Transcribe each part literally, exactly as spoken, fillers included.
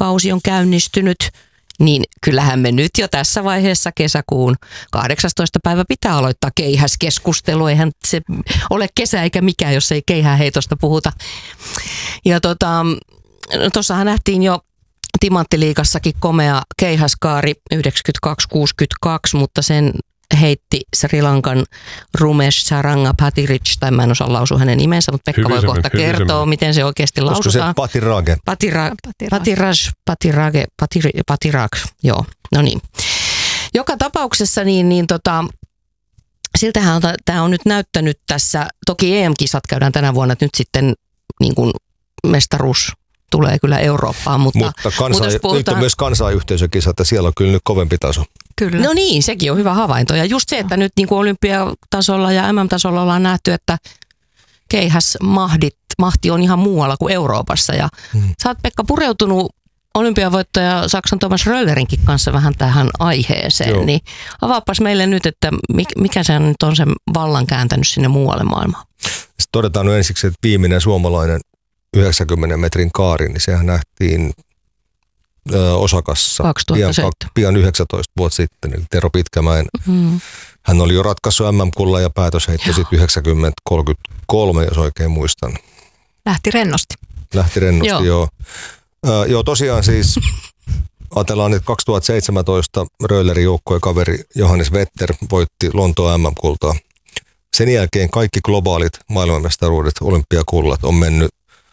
kausi on käynnistynyt, niin kyllähän me nyt jo tässä vaiheessa kesäkuun kahdeksastoista päivä pitää aloittaa keihäskeskustelu. Eihän se ole kesä eikä mikään, jos ei keihäheitosta puhuta. Ja tota, tuossahan nähtiin jo Timanttiliigassakin komea keihäskaari yhdeksänkymmentäkaksi kuusikymmentäkaksi, mutta sen heitti Sri Lankan Rumesh Sarangapattiraj, tai mä en osaa lausua hänen nimensä, mutta Pekka hyvin voi kohta kertoa, hyvin. Miten se oikeasti lausutaan. Olisiko se Pattirage? Patira, Pattiraj, Pattirage, Pattir, Pattiraj, joo, no niin. Joka tapauksessa niin, niin tota, siltähän tämä on nyt näyttänyt tässä, toki E M-kisat käydään tänä vuonna, että nyt sitten niin kuin mestaruus tulee kyllä Eurooppaan, mutta, mutta, kansa, mutta puhutaan, nyt on myös kansayhteisökisat, että siellä on kyllä nyt kovempi taso. Kyllä. No niin, sekin on hyvä havainto. Ja just se, että nyt niin kuin olympiatasolla ja M M-tasolla ollaan nähty, että keihäsmahdit, mahti on ihan muualla kuin Euroopassa. Ja hmm. sä oot, Pekka, pureutunut olympiavoittaja Saksan Thomas Röllerinkin kanssa vähän tähän aiheeseen. Joo. Niin avaapas meille nyt, että mikä se nyt on sen vallan kääntänyt sinne muualle maailmaan. Sitten todetaan nyt ensiksi, että viimeinen suomalainen yhdeksänkymmenen metrin kaari, niin sehän nähtiin ö, Osakassa pian, pian yhdeksäntoista vuotta sitten, eli Tero Pitkämäen. Mm-hmm. Hän oli jo ratkaissut M M-kullan ja päätösheitto sitten yhdeksänkymmentä kolmekymmentäkolme, jos oikein muistan. Lähti rennosti. Lähti rennosti, joo. Joo, ö, joo tosiaan siis ajatellaan, että kaksituhattaseitsemäntoista Röllerin joukkueen kaveri Johannes Vetter voitti Lontoon M M-kultaa. Sen jälkeen kaikki globaalit maailmanmestaruudet, olympiakullat on mennyt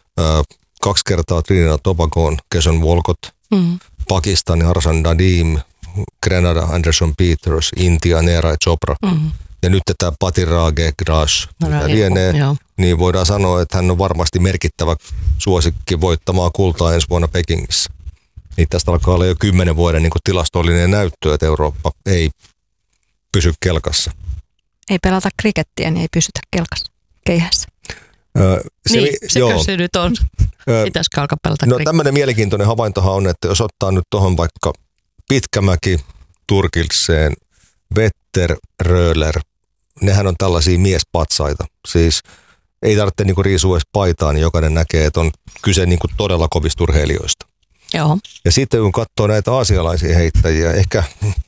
kaksi kertaa Trinidad Tobagoon, Kesson Walcott, mm-hmm. Pakistan, Harshan Nadim, Grenada, Anderson Peters, Intia, Neeraj Chopra. Mm-hmm. Ja nyt tämä Pattirage Grash, mitä lienee, niin voidaan sanoa, että hän on varmasti merkittävä suosikki voittamaan kultaa ensi vuonna Pekingissä. Niin tästä alkaa olla jo kymmenen vuoden niin kuin tilastollinen näyttö, että Eurooppa ei pysy kelkassa. Ei pelata krikettiä, niin ei pysytä kelkassa, keihässä. Öö, se, niin, sekö se nyt on? Pitäisikö alkaa pelata? No tämmöinen mielenkiintoinen havaintohan on, että jos ottaa nyt tuohon vaikka Pitkämäki, Turkilseen, Vetter, Röller, nehän on tällaisia miespatsaita. Siis ei tarvitse niinku riisua edes paitaa, niin jokainen näkee, että on kyse niinku todella kovista urheilijoista. Joo. Ja sitten kun katsoo näitä aasialaisia heittäjiä, ehkä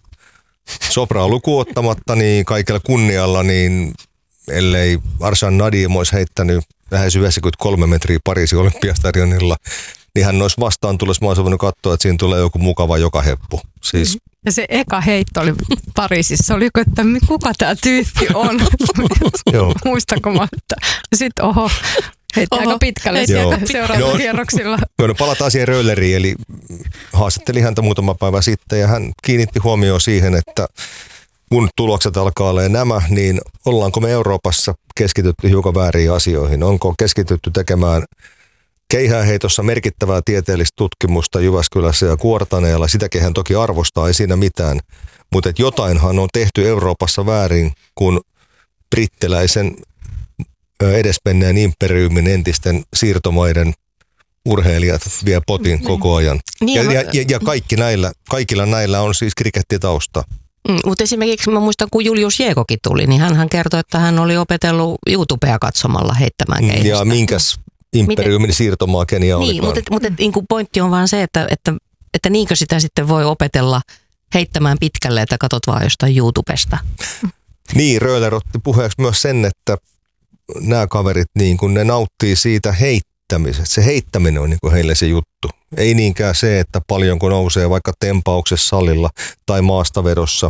Chopraa lukuun ottamatta, niin kaikella kunnialla, niin ellei Harshan Nadim olisi heittänyt lähes yhdeksänkymmentäkolme metriä Pariisin olympiastadionilla, niin hän olisi vastaan tulossa. Mä olisin voinut katsoa, että siinä tulee joku mukava joka heppu. Siis. Ja se eka heitto oli Pariisissa. Oliko, että kuka tämä tyyppi on? Muistanko mä, että sitten oho, heitti aika pitkälle seuraavalla kierroksilla. Joo, no palataan siihen Rölleriin, eli haastattelin häntä muutama päivä sitten ja hän kiinnitti huomioon siihen, että kun tulokset alkaa olla nämä, niin ollaanko me Euroopassa keskitytty hiukan vääriin asioihin? Onko keskitytty tekemään keihääheitossa merkittävää tieteellistä tutkimusta Jyväskylässä ja Kuortaneella? Sitäkin hän toki arvostaa, ei siinä mitään. Mutta jotainhan on tehty Euroopassa väärin, kun brittiläisen edesmenneen imperiumin entisten siirtomaiden urheilijat vie potin koko ajan. Ja, ja, ja kaikki näillä, kaikilla näillä on siis krikettitausta. Mm, mutta esimerkiksi mä muistan, kun Julius Jeekokin tuli, niin hän kertoi, että hän oli opetellut YouTubea katsomalla heittämään keihästä. Ja minkäs imperiumin siirtomaa Kenia oli. Niin, mutta, mutta niin pointti on vaan se, että, että, että niinkö sitä sitten voi opetella heittämään pitkälle, että katsot vaan jostain YouTubesta. Niin, Röller otti puheeksi myös sen, että nämä kaverit, niin kun ne nauttii siitä heittämisestä. Se heittäminen on niin kuin heille se juttu. Ei niinkään se, että paljonko nousee vaikka tempauksessa salilla tai maastavedossa.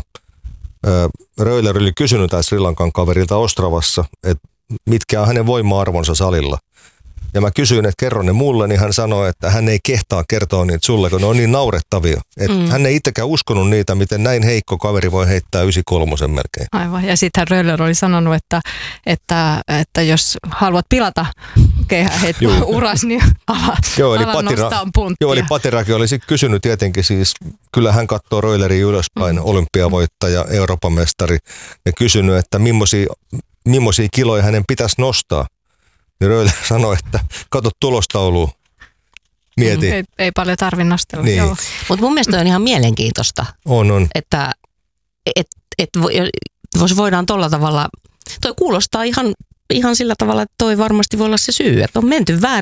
Röller oli kysynyt tämän Sri Lankan kaverilta Ostravassa, että mitkä on hänen voima-arvonsa salilla. Ja mä kysyin, että kerro ne mulle, niin hän sanoi, että hän ei kehtaa kertoa niitä sulle, kun ne on niin naurettavia. Että mm. hän ei itsekään uskonut niitä, miten näin heikko kaveri voi heittää yhdeksänkymmentäkolme melkein. Aivan, ja sitten Röller oli sanonut, että, että, että jos haluat pilata keihäheittoa uras, niin ala, joo, eli ala Patira, nostaa punttia. Joo, eli Pattiraki oli sitten kysynyt tietenkin siis, kyllä hän katsoo Röllerin ylöspäin, mm. olympiavoittaja, Euroopan mestari, ja kysynyt, että millaisia, millaisia kiloja hänen pitäisi nostaa. Niin Röller sanoi, että kato tulostaulua, mieti. Mm, ei, ei paljon tarvitse nostella. Niin. Mutta mun mielestä on ihan mielenkiintoista, on, on. että et, et voidaan tuolla tavalla, toi kuulostaa ihan, ihan sillä tavalla, että toi varmasti voi olla se syy, että on menty väärille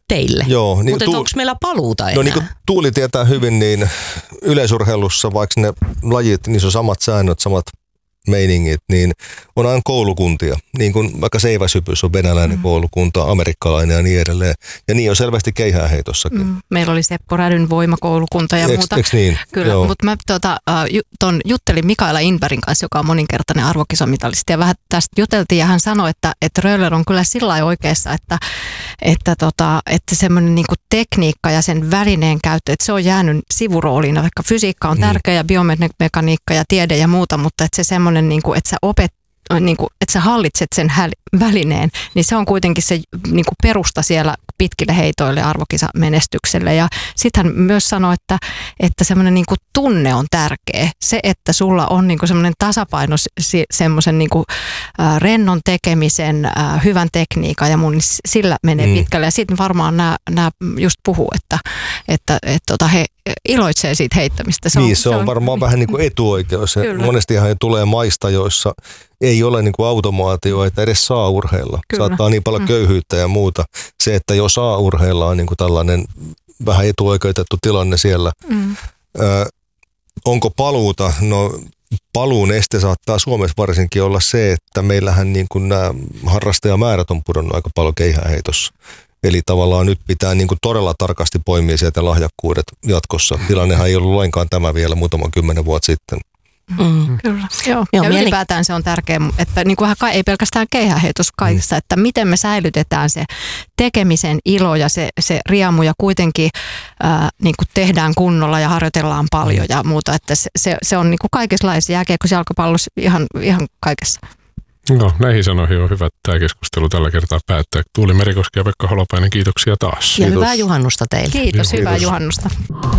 teille. Joo, niin mutta tu- onko meillä paluuta enää? No niin kuin Tuuli tietää hyvin, niin yleisurheilussa, vaikka ne lajit, niissä on samat säännöt, samat meiningit, niin on aina koulukuntia. Niin kuin vaikka seiväsypys on venäläinen mm. koulukunta, amerikkalainen ja niin edelleen. Ja niin on selvästi keihääheitossakin. Mm. Meillä oli Seppo Rädyn voimakoulukunta ja eks, muuta. Eks niin? Kyllä, mutta mä tota, ton juttelin Mikaela Inbergin kanssa, joka on moninkertainen arvokisamitalisti, ja vähän tästä juteltiin, ja hän sanoi, että, että Röller on kyllä sillä lailla oikeassa, että, että, tota, että semmoinen niinku tekniikka ja sen välineen käyttö, että se on jäänyt sivurooliin, vaikka fysiikka on tärkeä ja biomekaniikka ja tiede ja muuta, mutta että se semmoinen, niinku, että sä opet Niin kuin, että sä hallitset sen välineen, niin se on kuitenkin se niin kuin perusta siellä pitkille heitoille ja arvokisamenestykselle. Ja sitten hän myös sanoi, että, että semmoinen niin kuin tunne on tärkeä. Se, että sulla on niin kuin semmoinen tasapaino semmoisen niin kuin, äh, rennon tekemisen, äh, hyvän tekniikan ja mun, niin sillä menee mm. pitkälle. Ja sitten varmaan nämä, nämä just puhuu, että, että, että, että he iloitsee siitä heittämistä. Se niin, on, se on, se on varmaan vähän niin kuin etuoikeus. Monestihan tulee maista, joissa ei ole niin kuin automaatio, että edes saa urheilla. Kyllä. Saattaa niin paljon köyhyyttä ja muuta. Se, että jo saa urheilla, on niin kuin tällainen vähän etuoikeutettu tilanne siellä. Mm. Ö, onko paluuta? No paluun este saattaa Suomessa varsinkin olla se, että meillähän niin kuin nämä harrastajamäärät on pudonnut aika paljon keihääheitossa. Eli tavallaan nyt pitää niin kuin todella tarkasti poimia sieltä lahjakkuudet jatkossa. Tilannehan ei ollut lainkaan tämä vielä muutaman kymmenen vuotta sitten. Mm. Kyllä, joo. joo ja ylipäätään se on tärkeää, että niin kuin ei pelkästään keihääheitos kaikissa, mm. että miten me säilytetään se tekemisen ilo ja se, se riemu ja kuitenkin ää, niin kuin tehdään kunnolla ja harjoitellaan paljon ja muuta, että se, se, se on niin kuin kaikenlaisia jääkiekossa, jalkapallossa, ihan, ihan kaikessa. No, näihin sanoihin on hyvä tämä keskustelu tällä kertaa päättää. Tuuli Merikoski ja Pekka Holopainen, kiitoksia taas. Ja Kiitos. Hyvää juhannusta teille. Kiitos, Kiitos. Hyvää juhannusta.